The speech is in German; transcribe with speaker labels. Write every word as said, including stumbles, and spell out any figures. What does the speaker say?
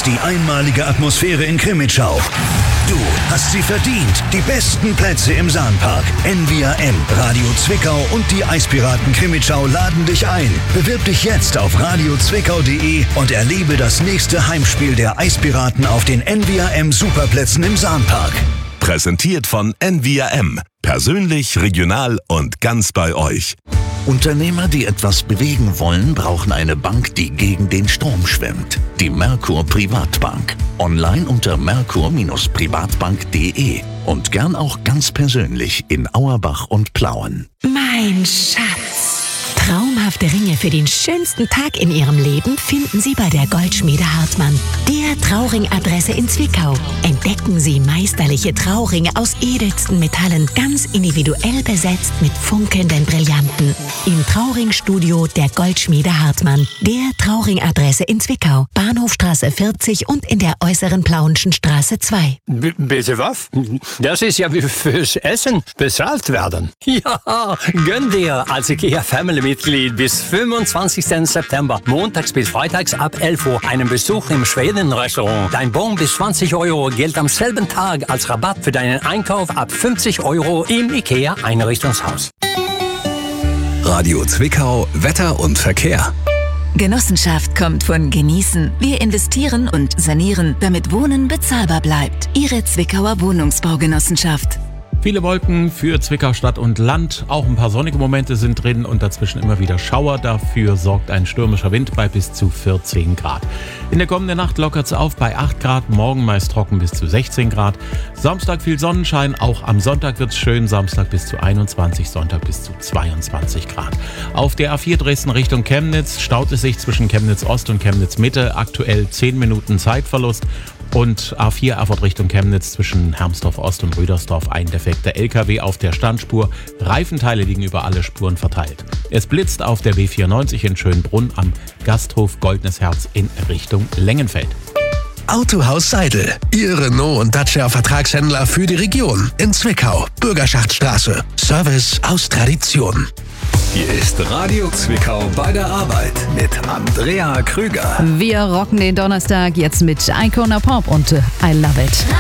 Speaker 1: Genieß die einmalige Atmosphäre in Crimmitschau. Du hast sie verdient. Die besten Plätze im Sahnpark. N V R M, Radio Zwickau und die Eispiraten Crimmitschau laden dich ein. Bewirb dich jetzt auf radio zwickau punkt de und erlebe das nächste Heimspiel der Eispiraten auf den N V R M Superplätzen im Sahnpark.
Speaker 2: Präsentiert von N V R M. Persönlich, regional und ganz bei euch.
Speaker 1: Unternehmer, die etwas bewegen wollen, brauchen eine Bank, die gegen den Strom schwimmt. Die Merkur Privatbank. Online unter merkur privatbank punkt de und gern auch ganz persönlich in Auerbach und Plauen.
Speaker 3: Mein Schatz. Traumhafte Ringe für den schönsten Tag in Ihrem Leben finden Sie bei der Goldschmiede Hartmann, der Trauring-Adresse in Zwickau. Entdecken Sie meisterliche Trauringe aus edelsten Metallen, ganz individuell besetzt mit funkelnden Brillanten. Im Trauring-Studio der Goldschmiede Hartmann, der Trauring-Adresse in Zwickau, Bahnhofstraße vierzig und in der äußeren Plauenschen Straße zwei.
Speaker 4: B- bitte was? Das ist ja wie fürs Essen bezahlt werden. Ja, gönn dir als IKEA-Family-Mitglied bis fünfundzwanzigsten September, montags bis freitags ab elf Uhr, einen Besuch im Schweden-Restaurant. Dein Bon bis zwanzig Euro gilt am selben Tag als Rabatt für deinen Einkauf ab fünfzig Euro im IKEA-Einrichtungshaus.
Speaker 2: Radio Zwickau, Wetter und Verkehr.
Speaker 5: Genossenschaft kommt von Genießen. Wir investieren und sanieren, damit Wohnen bezahlbar bleibt. Ihre Zwickauer Wohnungsbaugenossenschaft.
Speaker 6: Viele Wolken für Zwickau Stadt und Land. Auch ein paar sonnige Momente sind drin und dazwischen immer wieder Schauer. Dafür sorgt ein stürmischer Wind bei bis zu vierzehn Grad. In der kommenden Nacht lockert es auf bei acht Grad, morgen meist trocken bis zu sechzehn Grad. Samstag viel Sonnenschein, auch am Sonntag wird es schön. Samstag bis zu einundzwanzig, Sonntag bis zu zweiundzwanzig Grad. Auf der A vier Dresden Richtung Chemnitz staut es sich zwischen Chemnitz Ost und Chemnitz Mitte. Aktuell zehn Minuten Zeitverlust. Und A vier Erfurt Richtung Chemnitz zwischen Hermsdorf Ost und Rüdersdorf ein defekter L K W auf der Standspur. Reifenteile liegen über alle Spuren verteilt. Es blitzt auf der B vierundneunzig in Schönbrunn am Gasthof Goldenes Herz in Richtung Lengenfeld.
Speaker 7: Autohaus Seidel, Ihr Renault und Dacia Vertragshändler für die Region in Zwickau, Bürgerschaftsstraße. Service aus Tradition.
Speaker 2: Hier ist Radio Zwickau bei der Arbeit mit Andrea Krüger.
Speaker 8: Wir rocken den Donnerstag jetzt mit Icona Pop und I Love It.